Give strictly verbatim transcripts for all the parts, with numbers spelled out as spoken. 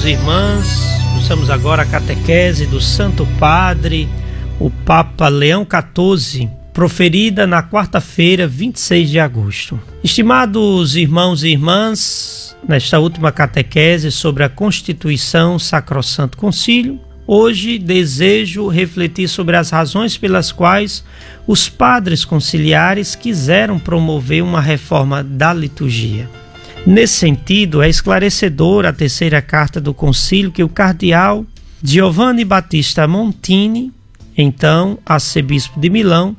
irmãos e irmãs, ouçamos agora a catequese do Santo Padre, o Papa Leão quatorze, proferida na quarta-feira, vinte e seis de agosto. Estimados irmãos e irmãs, nesta última catequese sobre a Constituição Sacrosanto Concílio, hoje desejo refletir sobre as razões pelas quais os padres conciliares quiseram promover uma reforma da liturgia. Nesse sentido, é esclarecedora a terceira carta do concílio que o cardeal Giovanni Battista Montini, então arcebispo de Milão,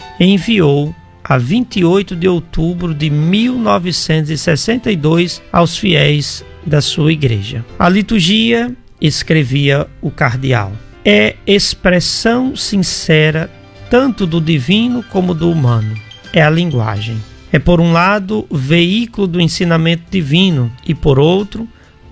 enviou a vinte e oito de outubro de mil novecentos e sessenta e dois aos fiéis da sua igreja. A liturgia, escrevia o cardeal, é expressão sincera tanto do divino como do humano. É a linguagem. É, por um lado, veículo do ensinamento divino e, por outro,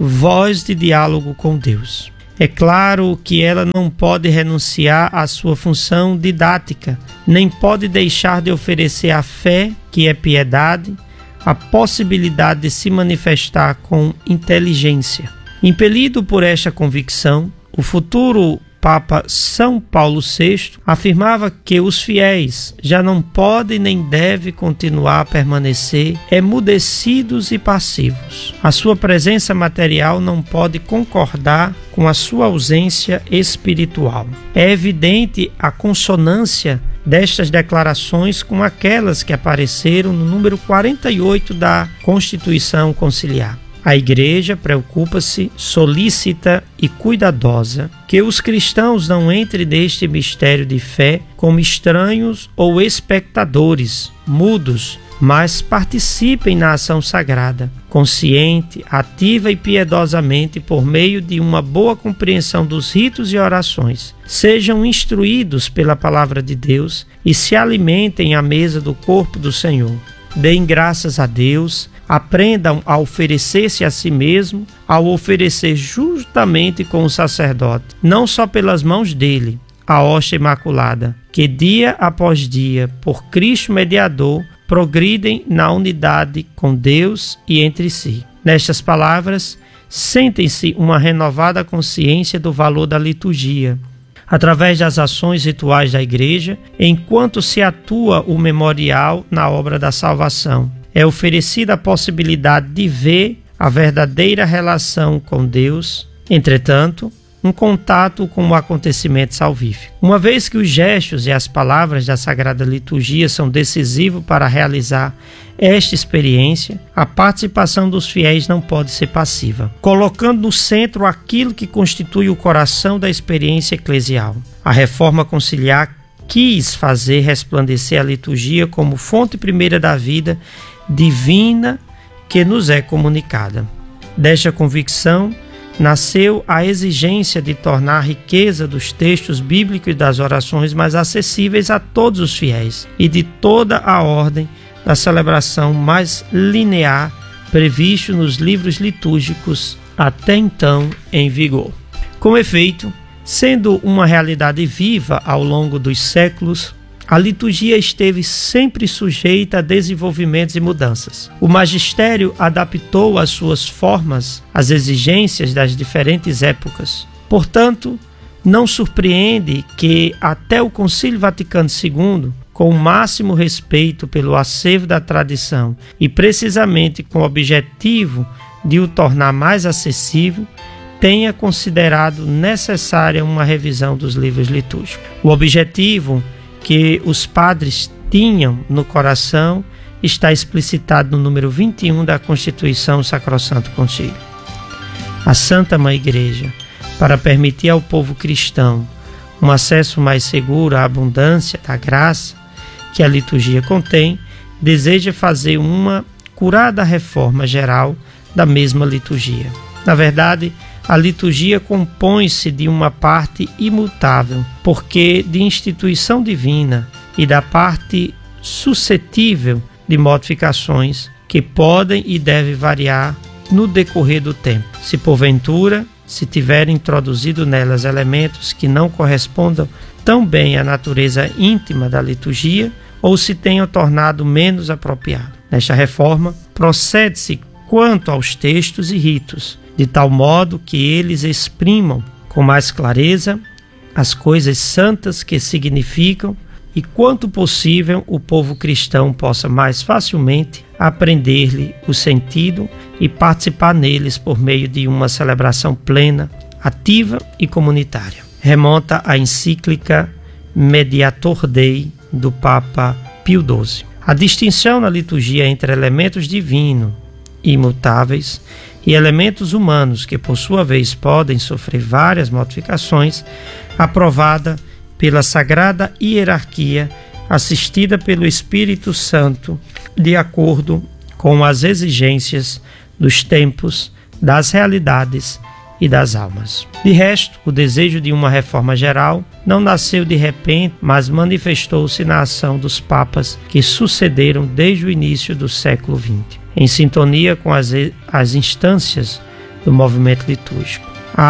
voz de diálogo com Deus. É claro que ela não pode renunciar à sua função didática, nem pode deixar de oferecer a fé, que é piedade, a possibilidade de se manifestar com inteligência. Impelido por esta convicção, o futuro Papa São Paulo sexto afirmava que os fiéis já não podem nem devem continuar a permanecer emudecidos e passivos. A sua presença material não pode concordar com a sua ausência espiritual. É evidente a consonância destas declarações com aquelas que apareceram no número quarenta e oito da Constituição Conciliar. A Igreja preocupa-se, solícita e cuidadosa que os cristãos não entrem neste mistério de fé como estranhos ou espectadores, mudos, mas participem na ação sagrada, consciente, ativa e piedosamente por meio de uma boa compreensão dos ritos e orações. Sejam instruídos pela palavra de Deus e se alimentem à mesa do corpo do Senhor. Deem graças a Deus, aprendam a oferecer-se a si mesmo, ao oferecer justamente com o sacerdote, não só pelas mãos dele, a hóstia imaculada, que dia após dia, por Cristo mediador, progridem na unidade com Deus e entre si. Nestas palavras, sentem-se uma renovada consciência do valor da liturgia, através das ações rituais da Igreja, enquanto se atua o memorial na obra da salvação. É oferecida a possibilidade de ver a verdadeira relação com Deus, entretanto, um contato com o acontecimento salvífico. Uma vez que os gestos e as palavras da Sagrada Liturgia são decisivos para realizar esta experiência, a participação dos fiéis não pode ser passiva, colocando no centro aquilo que constitui o coração da experiência eclesial. A Reforma Conciliar quis fazer resplandecer a liturgia como fonte primeira da vida divina que nos é comunicada. Desta convicção nasceu a exigência de tornar a riqueza dos textos bíblicos e das orações mais acessíveis a todos os fiéis e de toda a ordem da celebração mais linear previsto nos livros litúrgicos até então em vigor. Com efeito, sendo uma realidade viva ao longo dos séculos, a liturgia esteve sempre sujeita a desenvolvimentos e mudanças. O magistério adaptou as suas formas às exigências das diferentes épocas. Portanto, não surpreende que até o Concílio Vaticano segundo, com o máximo respeito pelo acervo da tradição e precisamente com o objetivo de o tornar mais acessível, tenha considerado necessária uma revisão dos livros litúrgicos. O objetivo que os padres tinham no coração está explicitado no número vinte e um da Constituição Sacrosanto Concílio. A Santa Mãe Igreja, para permitir ao povo cristão um acesso mais seguro à abundância da graça que a liturgia contém, deseja fazer uma curada reforma geral da mesma liturgia. Na verdade, a liturgia compõe-se de uma parte imutável, porque de instituição divina, e da parte suscetível de modificações que podem e devem variar no decorrer do tempo. Se porventura se tiverem introduzido nelas elementos que não correspondam tão bem à natureza íntima da liturgia, ou se tenham tornado menos apropriado. Nesta reforma, procede-se quanto aos textos e ritos, de tal modo que eles exprimam com mais clareza as coisas santas que significam e, quanto possível, o povo cristão possa mais facilmente aprender-lhe o sentido e participar neles por meio de uma celebração plena, ativa e comunitária. Remonta à encíclica Mediator Dei do Papa Pio doze. A distinção na liturgia entre elementos divinos e imutáveis e elementos humanos, que por sua vez podem sofrer várias modificações, aprovada pela sagrada hierarquia, assistida pelo Espírito Santo, de acordo com as exigências dos tempos, das realidades e das almas. De resto, o desejo de uma reforma geral não nasceu de repente, mas manifestou-se na ação dos papas que sucederam desde o início do século vinte, em sintonia com as, as instâncias do movimento litúrgico.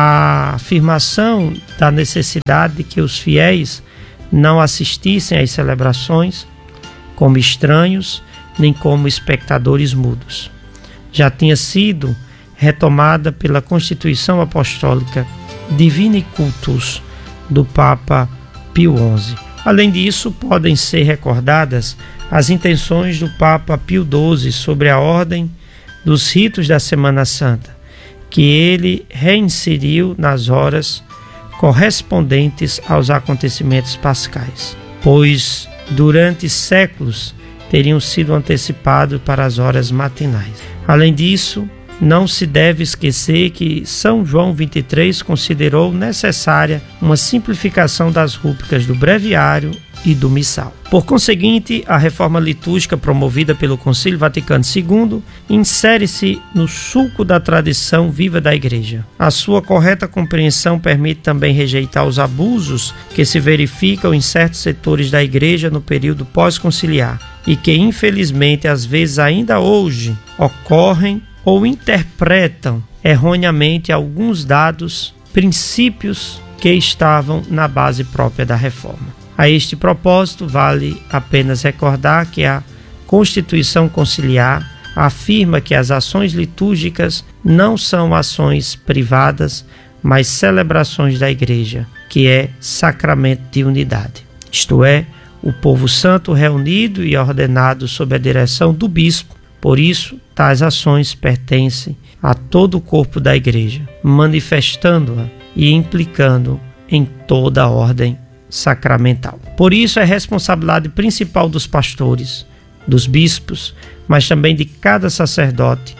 A afirmação da necessidade de que os fiéis não assistissem às celebrações como estranhos nem como espectadores mudos já tinha sido retomada pela Constituição Apostólica Divini Cultus do Papa Pio onze. Além disso, podem ser recordadas as intenções do Papa Pio doze sobre a ordem dos ritos da Semana Santa, que ele reinseriu nas horas correspondentes aos acontecimentos pascais, pois durante séculos teriam sido antecipados para as horas matinais. Além disso, não se deve esquecer que São João vinte e três considerou necessária uma simplificação das rúbricas do breviário e do missal. Por conseguinte, a reforma litúrgica promovida pelo Concílio Vaticano segundo insere-se no sulco da tradição viva da Igreja. A sua correta compreensão permite também rejeitar os abusos que se verificam em certos setores da Igreja no período pós-conciliar e que, infelizmente, às vezes ainda hoje ocorrem ou interpretam erroneamente alguns dados, princípios que estavam na base própria da reforma. A este propósito, vale apenas recordar que a Constituição Conciliar afirma que as ações litúrgicas não são ações privadas, mas celebrações da Igreja, que é sacramento de unidade. Isto é, o povo santo reunido e ordenado sob a direção do bispo. Por isso, tais ações pertencem a todo o corpo da Igreja, manifestando-a e implicando em toda a ordem sacramental. Por isso, é responsabilidade principal dos pastores, dos bispos, mas também de cada sacerdote,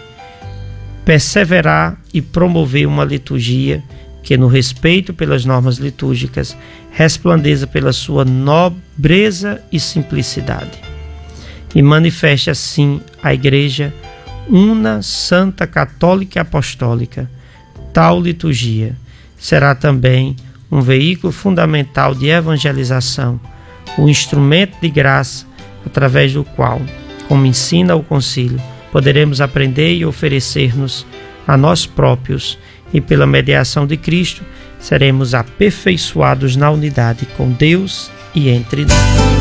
perseverar e promover uma liturgia que, no respeito pelas normas litúrgicas, resplandeça pela sua nobreza e simplicidade, e manifeste assim a Igreja una, santa, católica e apostólica. Tal liturgia será também um veículo fundamental de evangelização, um instrumento de graça através do qual, como ensina o Concílio, poderemos aprender e oferecer-nos a nós próprios e, pela mediação de Cristo, seremos aperfeiçoados na unidade com Deus e entre nós.